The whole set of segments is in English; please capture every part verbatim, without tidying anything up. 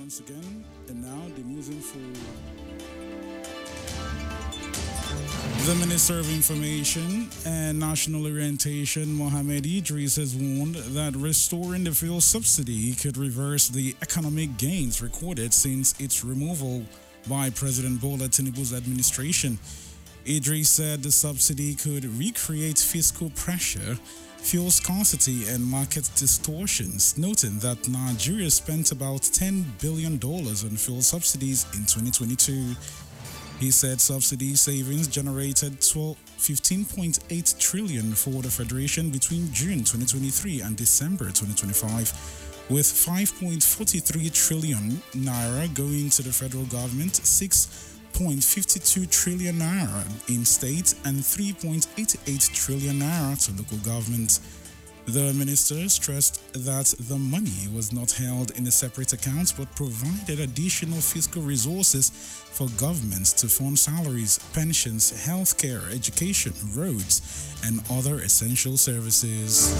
once again, and now the news info. The Minister of Information and National Orientation, Mohamed Idris, has warned that restoring the fuel subsidy could reverse the economic gains recorded since its removal by President Bola Tinubu's administration. Idris said the subsidy could recreate fiscal pressure, fuel scarcity, and market distortions, noting that Nigeria spent about ten billion dollars on fuel subsidies in twenty twenty-two. He said subsidy savings generated fifteen point eight trillion dollars for the Federation between June twenty twenty-three and December twenty twenty-five, with five point four three trillion naira going to the federal government, six point five two trillion naira in state, and three point eight eight trillion naira to local government. The minister stressed that the money was not held in a separate account but provided additional fiscal resources for governments to fund salaries, pensions, healthcare, education, roads, and other essential services.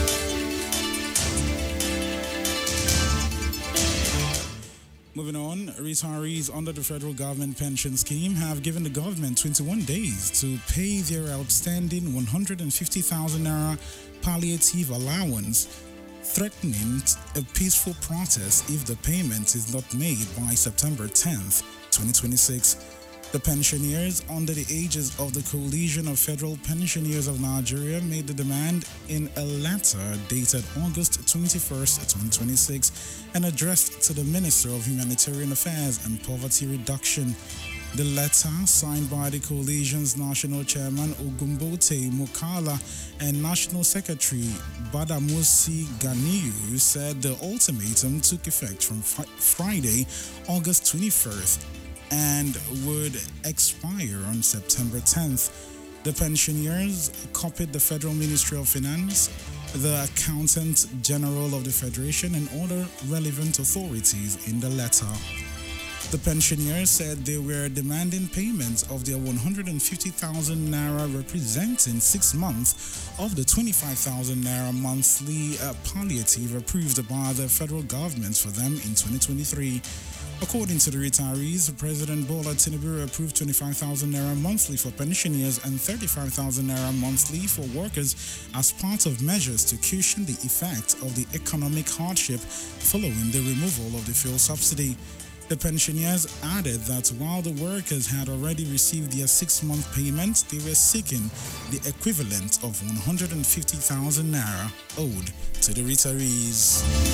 Moving on, retirees under the federal government pension scheme have given the government twenty-one days to pay their outstanding one hundred fifty thousand naira palliative allowance, threatening a peaceful protest if the payment is not made by September tenth, twenty twenty-six. The pensioners under the aegis of the Coalition of Federal Pensioners of Nigeria made the demand in a letter dated August twenty-first, twenty twenty-six, and addressed to the Minister of Humanitarian Affairs and Poverty Reduction. The letter, signed by the coalition's national chairman Ogumbote Mukala and national secretary Badamusi Ganiyu, said the ultimatum took effect from fr- Friday, August twenty-first, and would expire on September tenth. The pensioners copied the Federal Ministry of Finance, the Accountant General of the Federation, and other relevant authorities in the letter. The pensioners said they were demanding payment of their one hundred fifty thousand naira, representing six months of the twenty-five thousand naira monthly uh, palliative approved by the federal government for them in twenty twenty-three. According to the retirees, President Bola Tinubu approved twenty-five thousand naira monthly for pensioners and thirty-five thousand naira monthly for workers as part of measures to cushion the effect of the economic hardship following the removal of the fuel subsidy. The pensioners added that while the workers had already received their six-month payment, they were seeking the equivalent of one hundred fifty thousand naira owed to the retirees.